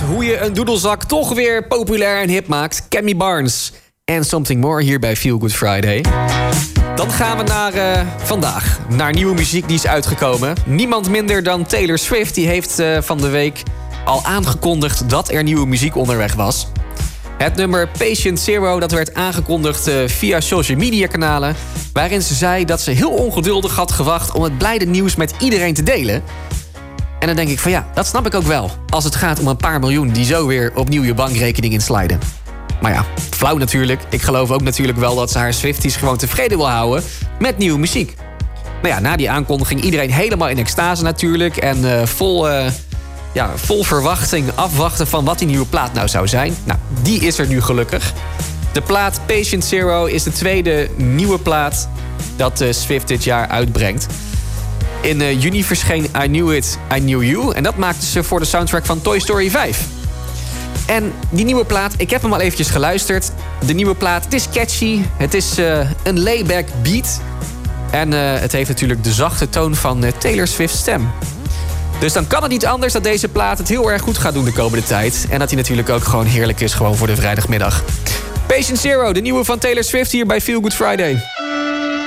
hoe je een doedelzak toch weer populair en hip maakt. Cammy Barnes en Something More hier bij Feel Good Friday. Dan gaan we naar vandaag, naar nieuwe muziek die is uitgekomen. Niemand minder dan Taylor Swift, die heeft van de week al aangekondigd dat er nieuwe muziek onderweg was. Het nummer Patient Zero, dat werd aangekondigd via social media kanalen, waarin ze zei dat ze heel ongeduldig had gewacht om het blijde nieuws met iedereen te delen. En dan denk ik van ja, dat snap ik ook wel, als het gaat om een paar miljoen die zo weer opnieuw je bankrekening insliden. Maar ja, flauw natuurlijk. Ik geloof ook natuurlijk wel dat ze haar Swifties gewoon tevreden wil houden met nieuwe muziek. Nou ja, na die aankondiging iedereen helemaal in extase natuurlijk. En vol verwachting afwachten van wat die nieuwe plaat nou zou zijn. Nou, die is er nu gelukkig. De plaat Patient Zero is de tweede nieuwe plaat dat Swift dit jaar uitbrengt. In juni verscheen I Knew It, I Knew You. En dat maakte ze voor de soundtrack van Toy Story 5. En die nieuwe plaat, ik heb hem al eventjes geluisterd. De nieuwe plaat, het is catchy. Het is een layback beat. En het heeft natuurlijk de zachte toon van Taylor Swift's stem. Dus dan kan het niet anders dat deze plaat het heel erg goed gaat doen de komende tijd. En dat hij natuurlijk ook gewoon heerlijk is gewoon voor de vrijdagmiddag. Patient Zero, de nieuwe van Taylor Swift hier bij Feel Good Friday.